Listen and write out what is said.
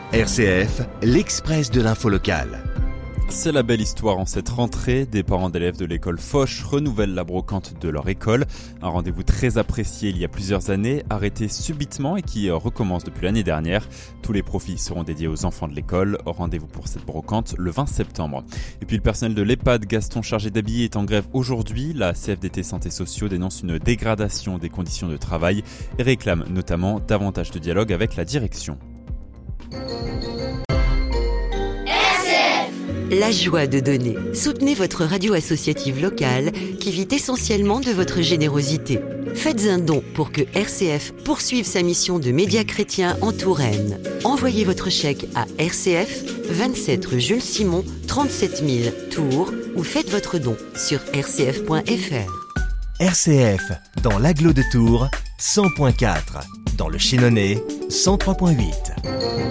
RCF, l'Express de l'info locale. C'est la belle histoire en cette rentrée. Des parents d'élèves de l'école Foch renouvellent la brocante de leur école. Un rendez-vous très apprécié il y a plusieurs années, arrêté subitement et qui recommence depuis l'année dernière. Tous les profits seront dédiés aux enfants de l'école. Rendez-vous pour cette brocante le 20 septembre. Et puis le personnel de l'EHPAD Gaston chargé d'habiller est en grève aujourd'hui. La CFDT Santé Sociaux dénonce une dégradation des conditions de travail et réclame notamment davantage de dialogue avec la direction. La joie de donner. Soutenez votre radio associative locale qui vit essentiellement de votre générosité. Faites un don pour que RCF poursuive sa mission de média chrétien en Touraine. Envoyez votre chèque à RCF, 27 rue Jules Simon, 37 000 Tours ou faites votre don sur rcf.fr. RCF, dans l'agglo de Tours, 100.4. Dans le Chénonais, 103.8.